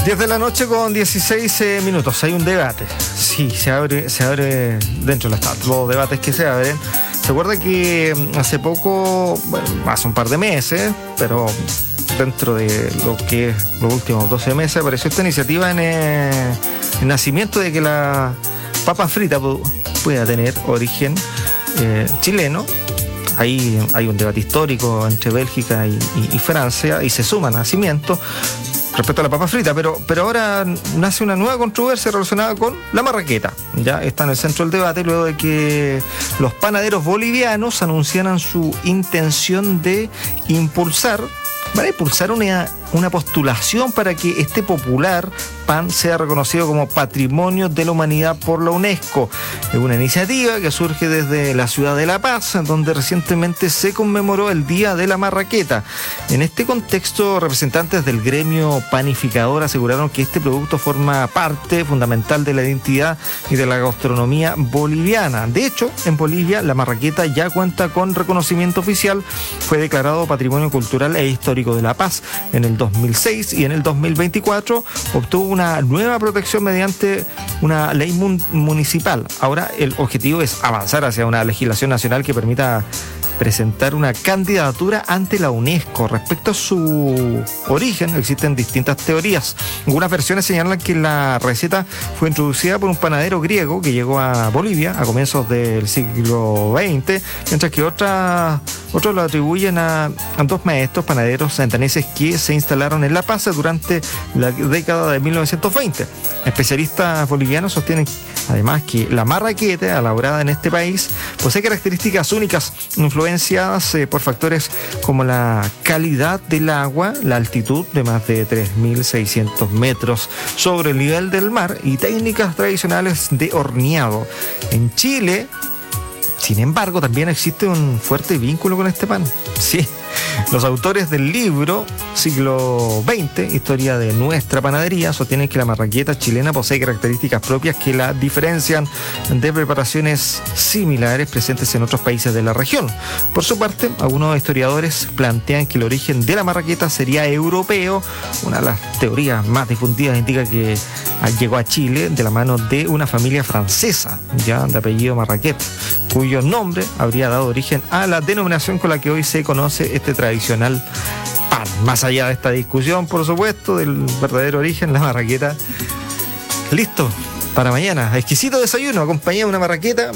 10 de la noche con 16 minutos. Hay un debate. Sí, se abre dentro de los debates que se abren. Se acuerda que hace poco, bueno, hace un par de meses, pero dentro de lo que es los últimos 12 meses, apareció esta iniciativa en el nacimiento de que la papa frita pueda tener origen chileno. Ahí hay un debate histórico entre Bélgica y Francia, y se suman nacimientos respecto a la papa frita, pero ahora nace una nueva controversia relacionada con la marraqueta. Ya está en el centro del debate luego de que los panaderos bolivianos anunciaran su intención de impulsar una postulación para que este popular pan sea reconocido como Patrimonio de la Humanidad por la UNESCO. Es una iniciativa que surge desde la ciudad de La Paz, donde recientemente se conmemoró el Día de la Marraqueta. En este contexto, representantes del gremio panificador aseguraron que este producto forma parte fundamental de la identidad y de la gastronomía boliviana. De hecho, en Bolivia la marraqueta ya cuenta con reconocimiento oficial, fue declarado Patrimonio Cultural e Histórico de La Paz en el 2006 y en el 2024 obtuvo una nueva protección mediante una ley municipal. Ahora el objetivo es avanzar hacia una legislación nacional que permita presentar una candidatura ante la UNESCO. Respecto a su origen, existen distintas teorías. Algunas versiones señalan que la receta fue introducida por un panadero griego que llegó a Bolivia a comienzos del siglo XX, mientras que otros lo atribuyen a dos maestros panaderos santaneses que se instalaron en La Paz durante la década de 1920. Especialistas bolivianos sostienen además que la marraqueta elaborada en este país posee características únicas, influenciadas por factores como la calidad del agua, la altitud de más de 3.600 metros sobre el nivel del mar y técnicas tradicionales de horneado. En Chile, sin embargo, también existe un fuerte vínculo con este pan. Sí, los autores del libro Siglo XX, Historia de nuestra panadería, sostienen que la marraqueta chilena posee características propias que la diferencian de preparaciones similares presentes en otros países de la región. Por su parte, algunos historiadores plantean que el origen de la marraqueta sería europeo. Una de las teorías más difundidas indica que llegó a Chile de la mano de una familia francesa, ya de apellido Marraquet, cuyo nombre habría dado origen a la denominación con la que hoy se conoce este tradicional pan. Más allá de esta discusión, por supuesto, del verdadero origen, la marraqueta, listo para mañana. Exquisito desayuno, acompañado de una marraqueta.